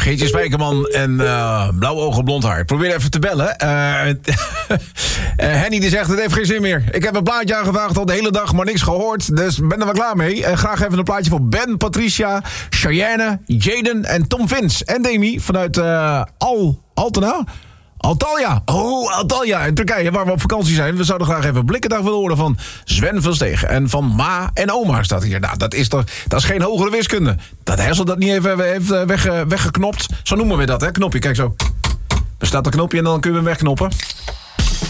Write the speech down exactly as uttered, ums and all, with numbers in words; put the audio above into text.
Geertje Spijkerman en uh, blauw ogen, blond haar. Ik probeer even te bellen. Uh, uh, Henny die zegt, het heeft geen zin meer. Ik heb een plaatje aangevraagd al de hele dag, maar niks gehoord. Dus ben er wel klaar mee. Uh, graag even een plaatje voor Ben, Patricia, Cheyenne, Jaden en Tom Vins. En Demi vanuit uh, Al Altena. Antalya. Oh, Antalya in Turkije, waar we op vakantie zijn. We zouden graag even Blikkendag willen horen van Sven van Stegen. En van Ma en Oma staat hier. Nou, dat is toch, dat is geen hogere wiskunde. Dat Hessel dat niet even heeft weg, weggeknopt. Zo noemen we dat, hè? Knopje, kijk zo. Er staat een knopje en dan kunnen we hem wegknoppen.